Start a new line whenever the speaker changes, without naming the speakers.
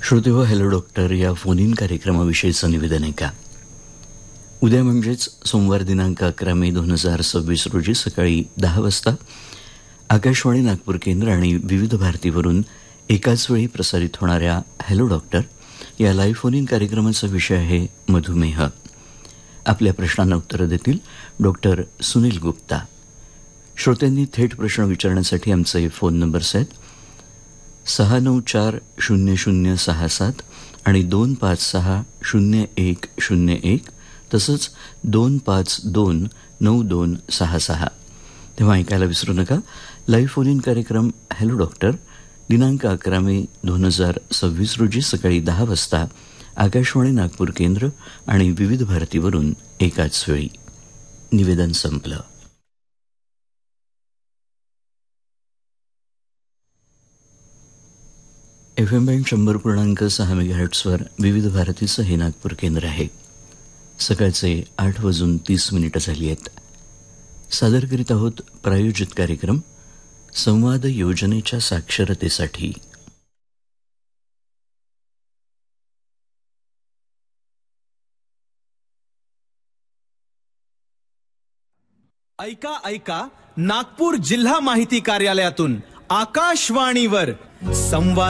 श्रोतेहो, hello doctor या phone in कार्यक्रमाविषयीचं निवेदन आहे का? उद्या म्हणजेच सोमवार दिनांक 11 मे 2026 रोजी सकाळी 10 वाजता आकाशवाणी नागपूर केंद्र आणि विविध भारतीवरून एकाच वेळी प्रसारित होणाऱ्या हॅलो डॉक्टर या लाईव्ह फोन इन कार्यक्रमाचा विषय आहे मधुमेह. आपल्या प्रश्नांना उत्तरं देतील डॉक्टर सुनील गुप्ता. श्रोत्यांनी थेट प्रश्न विचारण्यासाठी आमचे फोन नंबर्स आहेत 6940067 आणि 2560101 तसंच 2529266. तेव्हा ऐकायला विसरू नका. लाईव्ह फोन इन कार्यक्रम हॅलो डॉक्टर दिनांक 11 मे 2026 रोजी सकाळी 10 वाजता आकाशवाणी नागपूर केंद्र आणि विविध भारतीवरून एकाच वेळी. निवेदन संपलं. FM बँड 100.6 मेगाहर्ट्झवर विविध भारतीचं हे नागपूर केंद्र आहे. सकाळचे 8:30 झाली आहेत. सादर करीत आहोत प्रायोजित कार्यक्रम संवाद योजनेच्या साक्षरतेसाठी.
ऐका ऐका नागपूर जिल्हा माहिती कार्यालयातून आकाशवाणीवर संवाद